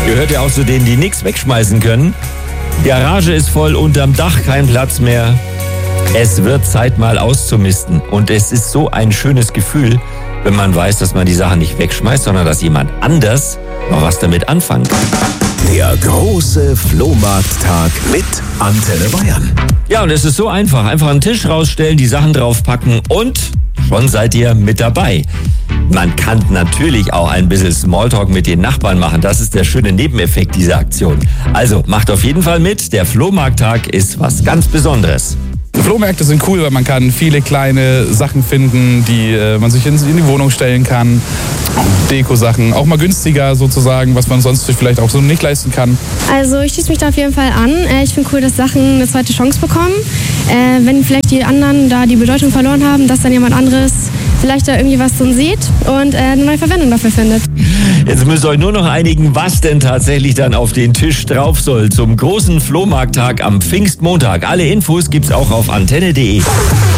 Gehört ja auch zu denen, die nichts wegschmeißen können. Die Garage ist voll, unterm Dach kein Platz mehr. Es wird Zeit, mal auszumisten. Und es ist so ein schönes Gefühl, wenn man weiß, dass man die Sachen nicht wegschmeißt, sondern dass jemand anders noch was damit anfangen kann. Der große Flohmarkttag mit Antenne Bayern. Ja, und es ist so einfach. Einfach einen Tisch rausstellen, die Sachen draufpacken und schon seid ihr mit dabei. Man kann natürlich auch ein bisschen Smalltalk mit den Nachbarn machen. Das ist der schöne Nebeneffekt dieser Aktion. Also macht auf jeden Fall mit. Der Flohmarkttag ist was ganz Besonderes. Flohmärkte sind cool, weil man kann viele kleine Sachen finden, die man sich in die Wohnung stellen kann. Deko-Sachen, auch mal günstiger sozusagen, was man sonst sich vielleicht auch so nicht leisten kann. Also ich schließe mich da auf jeden Fall an. Ich finde cool, dass Sachen eine zweite Chance bekommen. Wenn vielleicht die anderen da die Bedeutung verloren haben, dass dann jemand anderes vielleicht da irgendwie was drin sieht und eine neue Verwendung dafür findet. Jetzt müsst ihr euch nur noch einigen, was denn tatsächlich dann auf den Tisch drauf soll zum großen Flohmarkttag am Pfingstmontag. Alle Infos gibt's auch auf antenne.de.